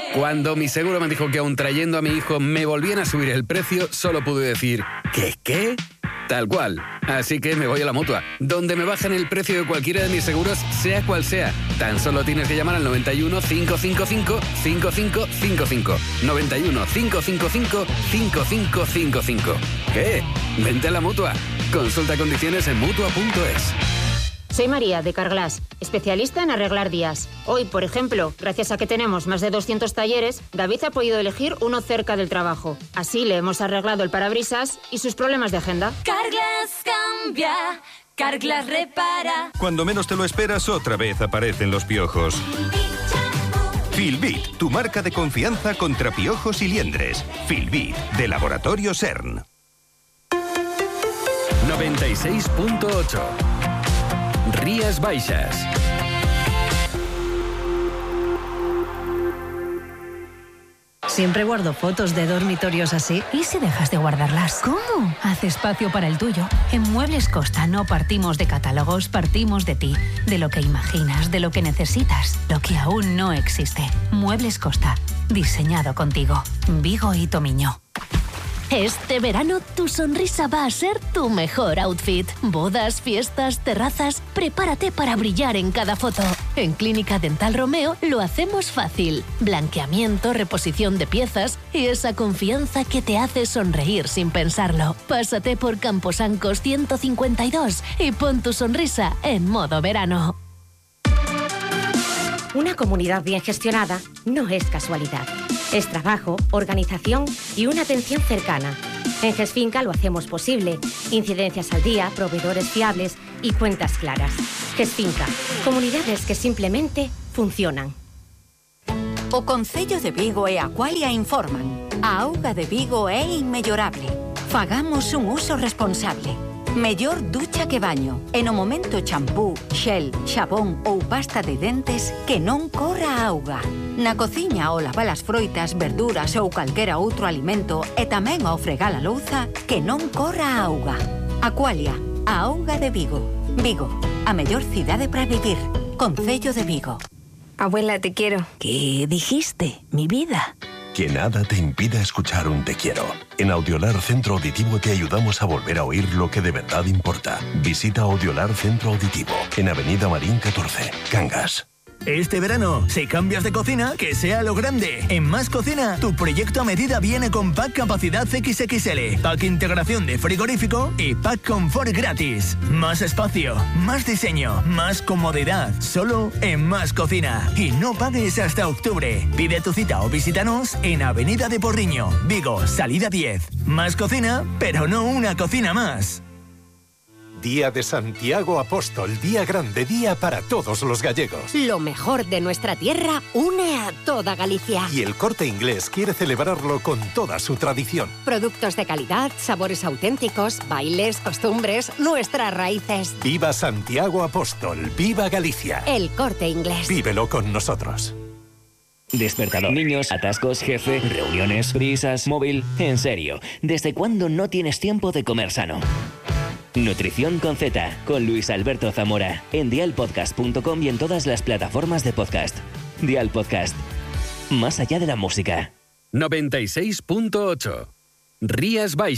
Cuando mi seguro me dijo que aun trayendo a mi hijo me volvían a subir el precio, solo pude decir, ¿qué? Tal cual. Así que me voy a la Mutua, donde me bajan el precio de cualquiera de mis seguros, sea cual sea. Tan solo tienes que llamar al 91 555 5555. 91 555 5555. ¿Qué? Vente a la Mutua. Consulta condiciones en Mutua.es. Soy María, de Carglass, especialista en arreglar días. Hoy, por ejemplo, gracias a que tenemos más de 200 talleres, David ha podido elegir uno cerca del trabajo. Así le hemos arreglado el parabrisas y sus problemas de agenda. Carglass cambia, Carglass repara. Cuando menos te lo esperas, otra vez aparecen los piojos. Filbit, tu marca de confianza contra piojos y liendres. Filbit, de Laboratorio CERN. 96.8 Rías Baixas. Siempre guardo fotos de dormitorios así. ¿Y si dejas de guardarlas? ¿Cómo? Haz espacio para el tuyo. En Muebles Costa no partimos de catálogos, partimos de ti, de lo que imaginas, de lo que necesitas, lo que aún no existe. Muebles Costa, diseñado contigo. Vigo y Tomiño. Este verano tu sonrisa va a ser tu mejor outfit. Bodas, fiestas, terrazas, prepárate para brillar en cada foto. En Clínica Dental Romeo lo hacemos fácil. Blanqueamiento, reposición de piezas y esa confianza que te hace sonreír sin pensarlo. Pásate por Camposancos 152 y pon tu sonrisa en modo verano. Una comunidad bien gestionada no es casualidad. Es trabajo, organización y una atención cercana. En GESFinca lo hacemos posible. Incidencias al día, proveedores fiables y cuentas claras. GESFinca, comunidades que simplemente funcionan. O Concello de Vigo e Aqualia informan. A auga de Vigo é inmellorable. Fagamos un uso responsable. Mellor ducha que baño. E no momento champú, xel, xabón ou pasta de dentes que non corra auga. Na cociña ao lavar as froitas, verduras ou calquera outro alimento e tamén ao fregar a louza que non corra auga. Aqualia, a auga de Vigo. Vigo, a mellor cidade para vivir. Concello de Vigo. Abuela, te quiero. ¿Qué dijiste, mi vida? Que nada te impida escuchar un te quiero. En Audiolar Centro Auditivo te ayudamos a volver a oír lo que de verdad importa. Visita Audiolar Centro Auditivo en Avenida Marín 14, Cangas. Este verano, si cambias de cocina, que sea lo grande. En Más Cocina, tu proyecto a medida viene con pack capacidad XXL, pack integración de frigorífico y pack confort gratis. Más espacio, más diseño, más comodidad. Solo en Más Cocina. Y no pagues hasta octubre. Pide tu cita o visítanos en Avenida de Porriño, Vigo, salida 10. Más Cocina, pero no una cocina más. Día de Santiago Apóstol, día grande, día para todos los gallegos. Lo mejor de nuestra tierra une a toda Galicia. Y el Corte Inglés quiere celebrarlo con toda su tradición. Productos de calidad, sabores auténticos, bailes, costumbres, nuestras raíces. Viva Santiago Apóstol, viva Galicia. El Corte Inglés. Vívelo con nosotros. Despertador, niños, atascos, jefe, reuniones, prisas, móvil. En serio, ¿desde cuándo no tienes tiempo de comer sano? Nutrición con Z, con Luis Alberto Zamora, en dialpodcast.com y en todas las plataformas de podcast. Dial Podcast, más allá de la música. 96.8 Rías Baixas.